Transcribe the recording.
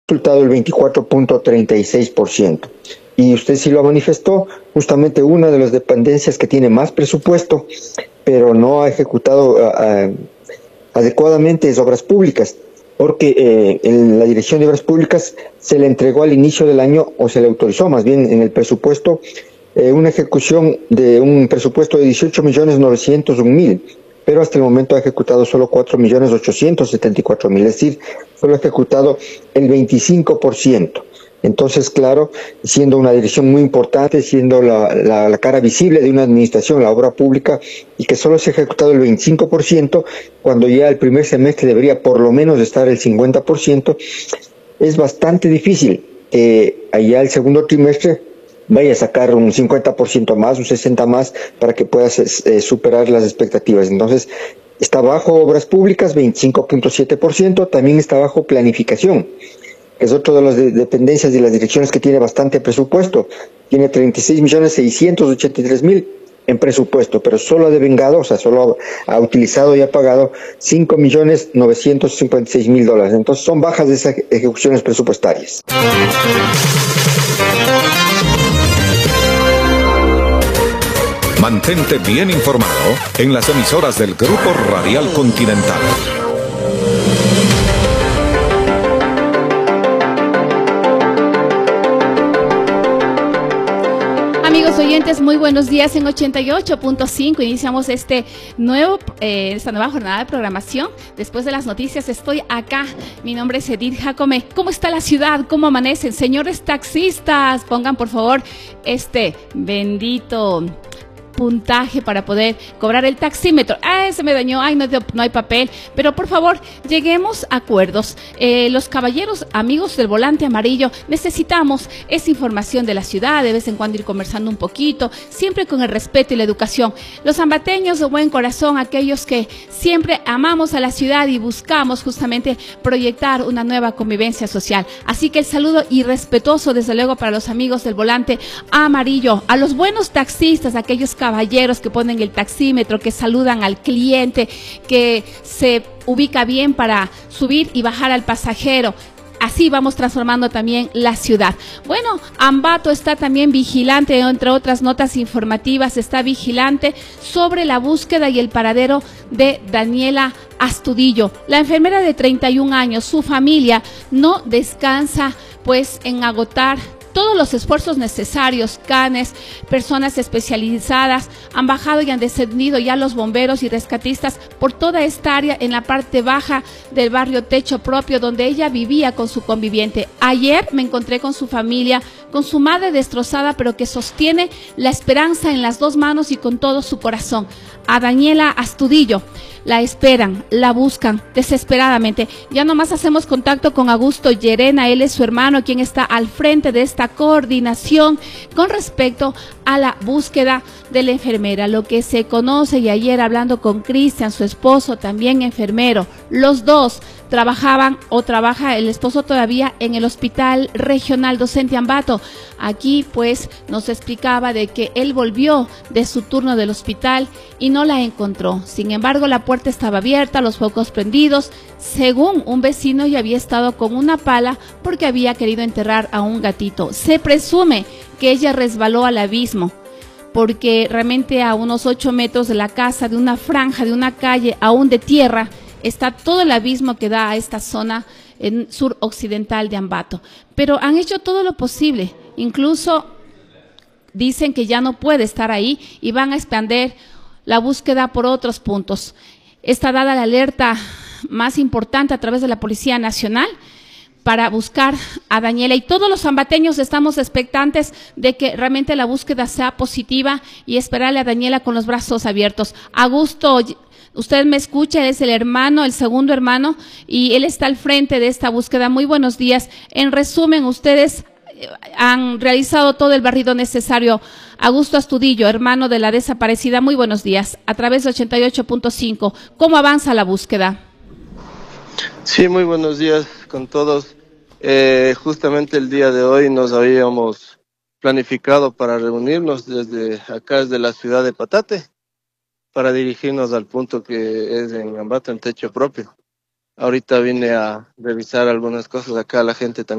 resultado el 24.36%. Y usted sí lo manifestó, justamente una de las dependencias que tiene más presupuesto, pero no ha ejecutado adecuadamente es Obras Públicas, porque en la Dirección de Obras Públicas se le entregó al inicio del año, o se le autorizó más bien en el presupuesto, una ejecución de un presupuesto de 18.901.000, pero hasta el momento ha ejecutado solo 4.874.000, es decir, solo ha ejecutado el 25%. Entonces, claro, siendo una dirección muy importante, siendo la cara visible de una administración, la obra pública, y que solo se ha ejecutado el 25%, cuando ya el primer semestre debería por lo menos estar el 50%, es bastante difícil que allá el segundo trimestre vaya a sacar un 50% más, un 60% más, para que pueda superar las expectativas. Entonces, está bajo Obras Públicas, 25.7%, también está bajo Planificación, que es otra de las dependencias de las direcciones que tiene bastante presupuesto. Tiene 36.683.000 en presupuesto, pero solo ha devengado, o sea, solo ha utilizado y ha pagado $5.956.000. Entonces son bajas de esas ejecuciones presupuestarias. Mantente bien informado en las emisoras del Grupo Radial Continental. Amigos oyentes, muy buenos días. En 88.5 iniciamos esta nueva jornada de programación. Después de las noticias estoy acá. Mi nombre es Edith Jacome. ¿Cómo está la ciudad? ¿Cómo amanecen? Señores taxistas, pongan por favor este bendito puntaje para poder cobrar el taxímetro. Se me dañó, no hay papel, pero por favor, lleguemos a acuerdos. Los caballeros amigos del volante amarillo necesitamos esa información de la ciudad, de vez en cuando ir conversando un poquito, siempre con el respeto y la educación. Los ambateños de buen corazón, aquellos que siempre amamos a la ciudad y buscamos justamente proyectar una nueva convivencia social. Así que el saludo irrespetuoso, desde luego, para los amigos del volante amarillo, a los buenos taxistas, aquellos caballeros que ponen el taxímetro, que saludan al cliente, que se ubica bien para subir y bajar al pasajero. Así vamos transformando también la ciudad. Bueno, Ambato está también vigilante, entre otras notas informativas, está vigilante sobre la búsqueda y el paradero de Daniela Astudillo, la enfermera de 31 años. Su familia no descansa pues en agotar todos los esfuerzos necesarios. Canes, personas especializadas han bajado y han descendido ya los bomberos y rescatistas por toda esta área en la parte baja del barrio Techo Propio, donde ella vivía con su conviviente. Ayer me encontré con su familia, con su madre destrozada, pero que sostiene la esperanza en las dos manos y con todo su corazón. A Daniela Astudillo la esperan, la buscan desesperadamente. Ya nomás hacemos contacto con Augusto Llerena, él es su hermano, quien está al frente de esta coordinación con respecto a la búsqueda de la enfermera, lo que se conoce. Y ayer hablando con Cristian, su esposo, también enfermero, los dos trabajaban o trabaja el esposo todavía en el Hospital Regional Docente Ambato. Aquí pues nos explicaba de que él volvió de su turno del hospital y no la encontró. Sin embargo, la puerta estaba abierta, los focos prendidos. Según un vecino, ya había estado con una pala porque había querido enterrar a un gatito. Se presume que ella resbaló al abismo, porque realmente a unos 8 metros de la casa, de una franja, de una calle aún de tierra, está todo el abismo que da a esta zona en suroccidental de Ambato. Pero han hecho todo lo posible, incluso dicen que ya no puede estar ahí y van a expandir la búsqueda por otros puntos. Está dada la alerta más importante a través de la Policía Nacional para buscar a Daniela, y todos los ambateños estamos expectantes de que realmente la búsqueda sea positiva y esperarle a Daniela con los brazos abiertos. Augusto, usted me escucha, él es el hermano, el segundo hermano, y él está al frente de esta búsqueda. Muy buenos días. En resumen, ustedes han realizado todo el barrido necesario. Augusto Astudillo, hermano de la desaparecida, muy buenos días. A través de 88.5, ¿cómo avanza la búsqueda? Sí, muy buenos días con todos. Justamente el día de hoy nos habíamos planificado para reunirnos desde acá, desde la ciudad de Patate, para dirigirnos al punto que es en Ambato, en Techo Propio. Ahorita vine a revisar algunas cosas acá, la gente también